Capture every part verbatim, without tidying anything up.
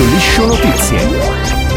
Radio Liscio Notizie.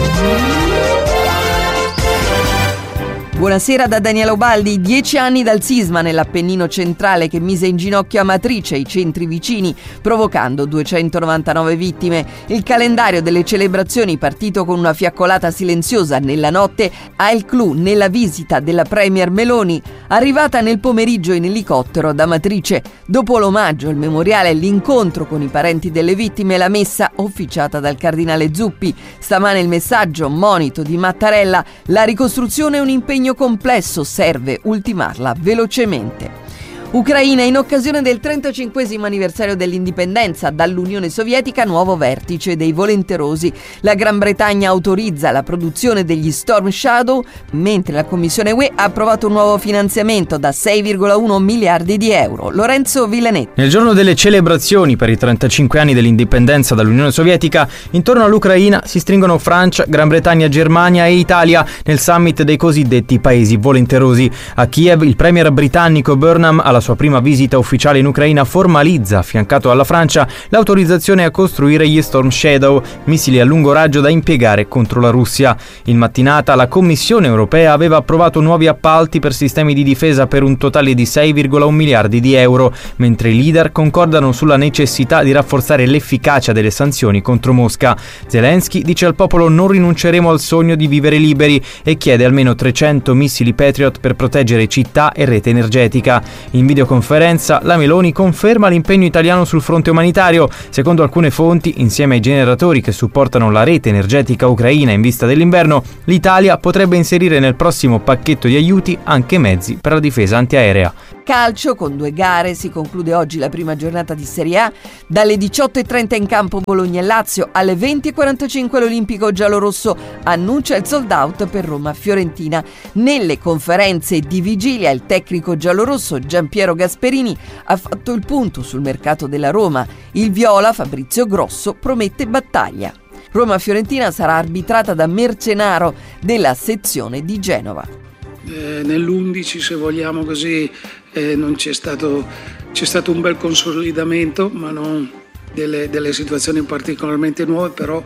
Buonasera da Daniela Ubaldi. Dieci anni dal sisma nell'Appennino centrale che mise in ginocchio Amatrice e i centri vicini, provocando duecentonovantanove vittime. Il calendario delle celebrazioni, partito con una fiaccolata silenziosa nella notte, ha il clou nella visita della premier Meloni, arrivata nel pomeriggio in elicottero ad Amatrice. Dopo l'omaggio, il memoriale, l'incontro con i parenti delle vittime e la messa officiata dal cardinale Zuppi. Stamane il messaggio, monito di Mattarella: la ricostruzione è un impegno complesso, serve ultimarla velocemente. Ucraina, in occasione del trentacinquesimo anniversario dell'indipendenza dall'Unione Sovietica, nuovo vertice dei volenterosi. La Gran Bretagna autorizza la produzione degli Storm Shadow, mentre la Commissione U E ha approvato un nuovo finanziamento da sei virgola uno miliardi di euro. Lorenzo Villanetti. Nel giorno delle celebrazioni per i trentacinque anni dell'indipendenza dall'Unione Sovietica, intorno all'Ucraina si stringono Francia, Gran Bretagna, Germania e Italia nel summit dei cosiddetti paesi volenterosi. A Kiev il premier britannico Burnham, alla sua prima visita ufficiale in Ucraina, formalizza, affiancato dalla Francia, l'autorizzazione a costruire gli Storm Shadow, missili a lungo raggio da impiegare contro la Russia. In mattinata la Commissione europea aveva approvato nuovi appalti per sistemi di difesa per un totale di sei virgola uno miliardi di euro, mentre i leader concordano sulla necessità di rafforzare l'efficacia delle sanzioni contro Mosca. Zelensky dice al popolo: non rinunceremo al sogno di vivere liberi, e chiede almeno trecento missili Patriot per proteggere città e rete energetica. In In videoconferenza la Meloni conferma l'impegno italiano sul fronte umanitario. Secondo alcune fonti, insieme ai generatori che supportano la rete energetica ucraina in vista dell'inverno, l'Italia potrebbe inserire nel prossimo pacchetto di aiuti anche mezzi per la difesa antiaerea. Calcio, con due gare, si conclude oggi la prima giornata di Serie A. Dalle diciotto e trenta in campo Bologna e Lazio, alle venti e quarantacinque l'Olimpico giallorosso annuncia il sold out per Roma-Fiorentina. Nelle conferenze di vigilia il tecnico giallorosso Giampiero Gasperini ha fatto il punto sul mercato della Roma. Il viola Fabrizio Grosso promette battaglia. Roma-Fiorentina sarà arbitrata da Mercenaro della sezione di Genova. Eh, nell'undici, se vogliamo così, eh, non c'è stato, c'è stato un bel consolidamento, ma non delle, delle situazioni particolarmente nuove, però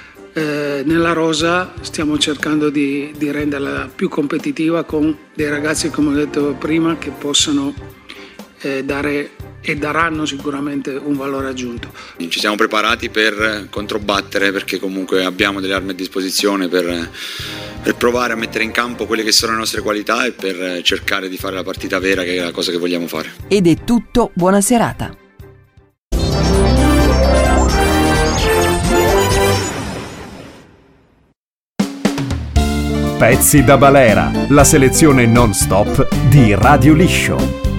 eh, nella rosa stiamo cercando di, di renderla più competitiva con dei ragazzi, come ho detto prima, che possano eh, dare e daranno sicuramente un valore aggiunto. Ci siamo preparati per controbattere, perché comunque abbiamo delle armi a disposizione per, per provare a mettere in campo quelle che sono le nostre qualità e per cercare di fare la partita vera, che è la cosa che vogliamo fare. Ed è tutto, buona serata. Pezzi da balera, la selezione non stop di Radio Liscio.